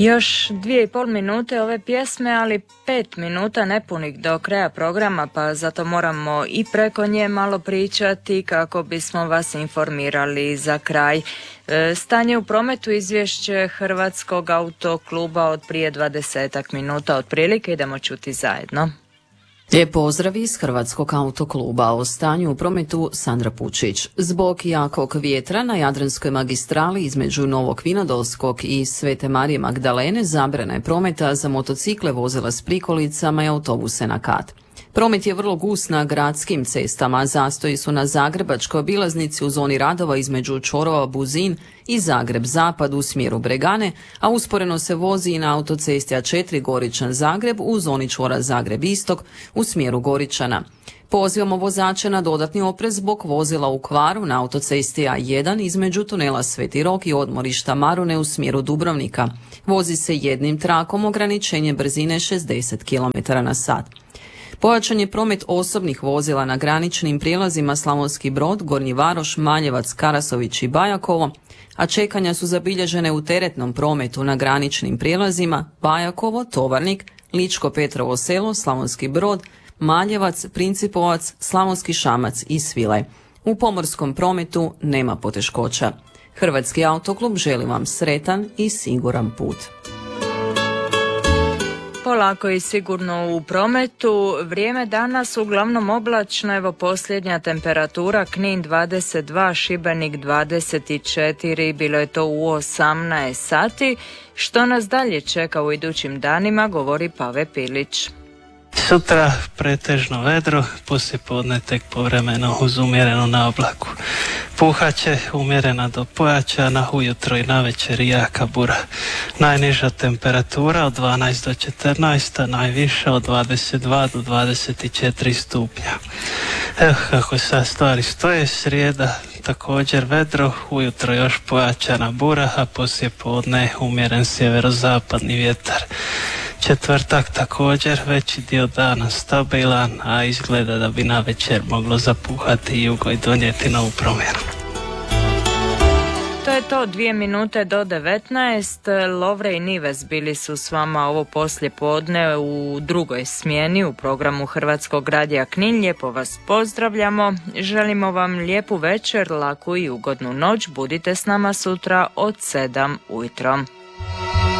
Još 2,5 minute ove pjesme, ali 5 minuta nepunih do kraja programa, pa zato moramo i preko nje malo pričati kako bismo vas informirali za kraj. Stanje u prometu, izvješće Hrvatskog autokluba od prije 20 minuta otprilike, idemo čuti zajedno. Lijep pozdrav iz Hrvatskog autokluba. O stanju u prometu Sandra Pučić. Zbog jakog vjetra na Jadranskoj magistrali između Novog Vinodolskog i Svete Marije Magdalene zabrana je prometa za motocikle, vozila s prikolicama i autobuse na kat. Promet je vrlo gust na gradskim cestama, zastoji su na Zagrebačkoj obilaznici u zoni radova između čvorova Buzin i Zagreb Zapad u smjeru Bregane, a usporeno se vozi i na autocesti A4 Goričan Zagreb u zoni čvora Zagreb Istok u smjeru Goričana. Pozivamo vozače na dodatni oprez zbog vozila u kvaru na autocesti A1 između tunela Sveti Rok i odmorišta Marune u smjeru Dubrovnika. Vozi se jednim trakom, ograničenje brzine 60 km/h. Pojačan je promet osobnih vozila na graničnim prijelazima Slavonski Brod, Gornji Varoš, Maljevac, Karasović i Bajakovo, a čekanja su zabilježene u teretnom prometu na graničnim prijelazima Bajakovo, Tovarnik, Ličko Petrovo Selo, Slavonski Brod, Maljevac, Principovac, Slavonski Šamac i Svilaj. U pomorskom prometu nema poteškoća. Hrvatski autoklub želi vam sretan i siguran put. Polako i sigurno u prometu. Vrijeme danas uglavnom oblačno, evo posljednja temperatura Knin 22, Šibenik 24, bilo je to u 18 sati. Što nas dalje čeka u idućim danima, govori Pave Pilić. Sutra pretežno vedro, poslijepodne tek povremeno uz umjerenu naoblaku. Puhaće umjerena do pojačana, ujutro i navečer jaka bura. Najniža temperatura od 12 do 14, a najviša od 22 do 24 stupnja. Evo kako sad stvari stoje, srijeda također vedro, ujutro još pojačana bura, a poslijepodne umjeren sjeverozapadni vjetar. Četvrtak također veći dio dana stabilan, a izgleda da bi navečer moglo zapuhati jugo i donijeti novu promjenu. To je to, 2 minute do 19. Lovre i Nives bili su s vama ovo poslijepodne u drugoj smjeni u programu Hrvatskog radija Knin. Lijepo vas pozdravljamo. Želimo vam lijepu večer, laku i ugodnu noć. Budite s nama sutra od 7 ujutro.